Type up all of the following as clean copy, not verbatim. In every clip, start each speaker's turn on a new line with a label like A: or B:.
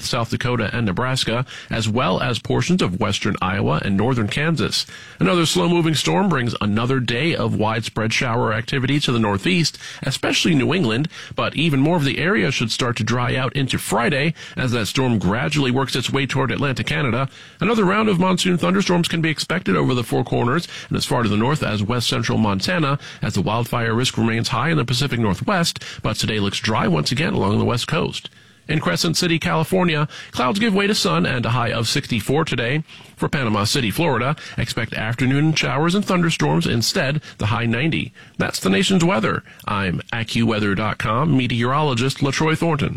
A: both South Dakota and Nebraska, as well as portions of western Iowa and northern Kansas. Another slow-moving storm brings another day of widespread shower activity to the northeast, especially New England, but even more of the area should start to dry out into Friday as that storm gradually works its way toward Atlantic Canada. Another round of monsoon thunderstorms can be expected over the Four Corners and as far to the north as west central Montana, as the wildfire risk remains high in the Pacific Northwest, but today looks dry once again along the west coast. In Crescent City, California, clouds give way to sun and a high of 64 today. For Panama City, Florida, expect afternoon showers and thunderstorms instead, the high 90. That's the nation's weather. I'm AccuWeather.com meteorologist LaTroy Thornton.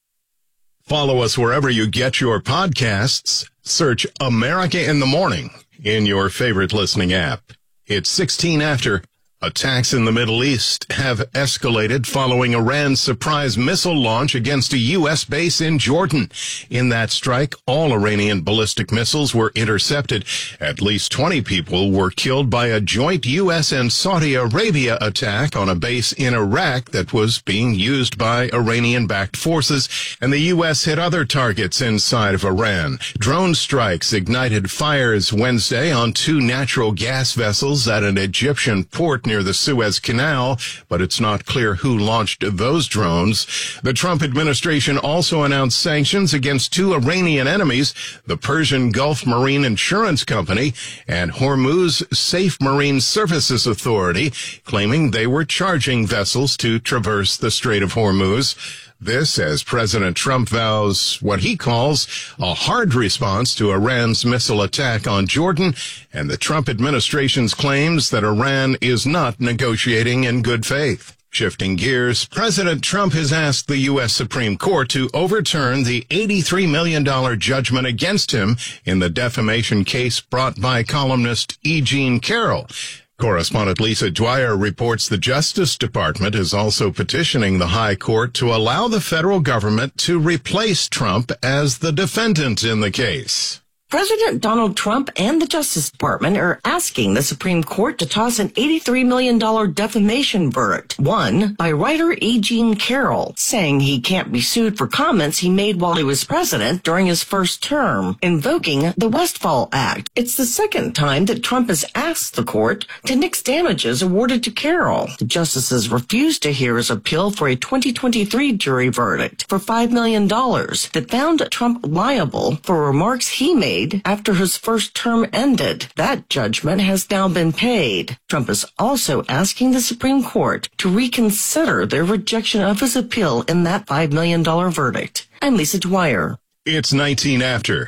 B: Follow us wherever you get your podcasts. Search America in the Morning in your favorite listening app. It's 16 after. Attacks in the Middle East have escalated following Iran's surprise missile launch against a U.S. base in Jordan. In that strike, all Iranian ballistic missiles were intercepted. At least 20 people were killed by a joint U.S. and Saudi Arabia attack on a base in Iraq that was being used by Iranian-backed forces, and the U.S. hit other targets inside of Iran. Drone strikes ignited fires Wednesday on 2 natural gas vessels at an Egyptian port near the Suez Canal, but it's not clear who launched those drones. The Trump administration also announced sanctions against 2 Iranian enemies, the Persian Gulf Marine Insurance Company and Hormuz Safe Marine Services Authority, claiming they were charging vessels to traverse the Strait of Hormuz. This as President Trump vows what he calls a hard response to Iran's missile attack on Jordan and the Trump administration's claims that Iran is not negotiating in good faith. Shifting gears, President Trump has asked the U.S. Supreme Court to overturn the $83 million judgment against him in the defamation case brought by columnist E. Jean Carroll. Correspondent Lisa Dwyer reports the Justice Department is also petitioning the High Court to allow the federal government to replace Trump as the defendant in the case.
C: President Donald Trump and the Justice Department are asking the Supreme Court to toss an $83 million defamation verdict, won by writer E. Jean Carroll, saying he can't be sued for comments he made while he was president during his first term, invoking the Westfall Act. It's the second time that Trump has asked the court to nix damages awarded to Carroll. The justices refused to hear his appeal for a 2023 jury verdict for $5 million that found Trump liable for remarks he made after his first term ended. That judgment has now been paid. Trump is also asking the Supreme Court to reconsider their rejection of his appeal in that $5 million verdict. I'm Lisa Dwyer.
B: It's 19 after.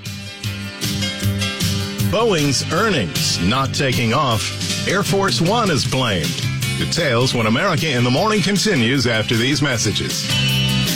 B: Boeing's earnings not taking off. Air Force One is blamed. Details when America in the Morning continues after these messages.